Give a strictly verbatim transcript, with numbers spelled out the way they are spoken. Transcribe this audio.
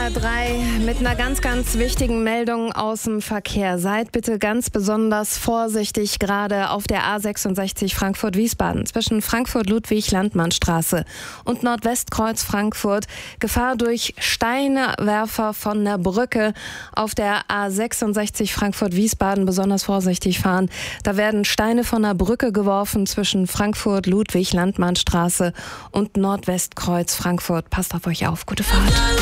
R drei mit einer ganz, ganz wichtigen Meldung aus dem Verkehr. Seid bitte ganz besonders vorsichtig, gerade auf der A sechsundsechzig Frankfurt-Wiesbaden zwischen Frankfurt-Ludwig-Landmannstraße und Nordwestkreuz Frankfurt. Gefahr durch Steinewerfer von der Brücke auf der A sechsundsechzig Frankfurt-Wiesbaden. Besonders vorsichtig fahren. Da werden Steine von der Brücke geworfen zwischen Frankfurt-Ludwig-Landmannstraße und Nordwestkreuz Frankfurt. Passt auf euch auf. Gute Fahrt.